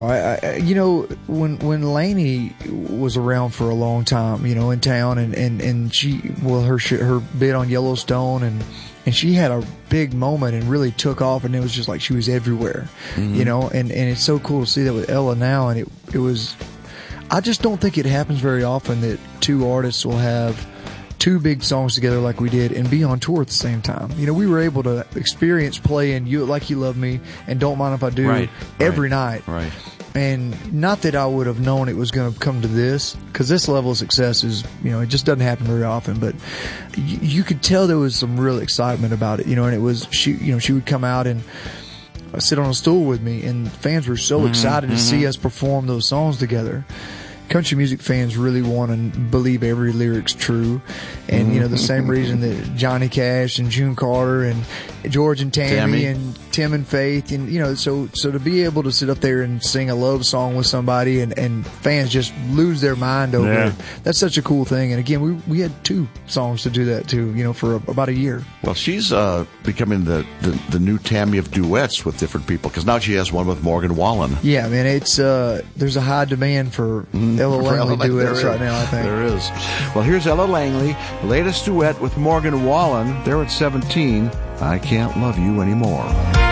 When Lainey was around for a long time, in town, and her bid on Yellowstone, and she had a big moment and really took off, and it was just like she was everywhere, and it's so cool to see that with Ella now, and it was. I just don't think it happens very often that two artists will have two big songs together like we did and be on tour at the same time. We were able to experience playing You Like You Love Me and Don't Mind If I Do every night. Right. And not that I would have known it was going to come to this, because this level of success is, it just doesn't happen very often, but you could tell there was some real excitement about it, and it was, she would come out and sit on a stool with me, and fans were so excited to see us perform those songs together. Country music fans really want to believe every lyric's true, and the same reason that Johnny Cash and June Carter and George and Tammy and Tim and Faith, and so to be able to sit up there and sing a love song with somebody and fans just lose their mind over it, that's such a cool thing. And again, we had two songs to do that too, for about a year. Well, she's becoming the new Tammy of duets with different people, because now she has one with Morgan Wallen. Yeah, man, it's there's a high demand for Ella Langley duets right now, I think. There is. Well, here's Ella Langley, latest duet with Morgan Wallen. They're at 17. I Can't Love You Anymore.